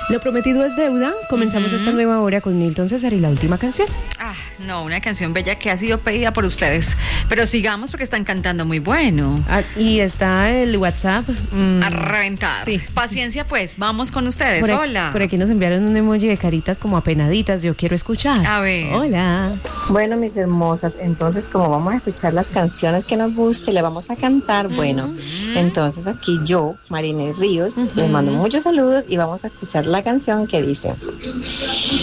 Lo prometido es deuda. Comenzamos esta nueva hora con Milton César y la última canción. No, una canción bella que ha sido pedida por ustedes. Pero sigamos porque están cantando muy bueno. Y está el WhatsApp. A reventar. Sí. Paciencia pues, vamos con ustedes. Hola. Por aquí nos enviaron un emoji de caritas como apenaditas. Yo quiero escuchar. A ver. Hola. Bueno, mis hermosas, entonces como vamos a escuchar las canciones que nos guste, le vamos a cantar, bueno, entonces aquí yo, Marinés Ríos, les mando muchos saludos y vamos a escuchar la canción que dice: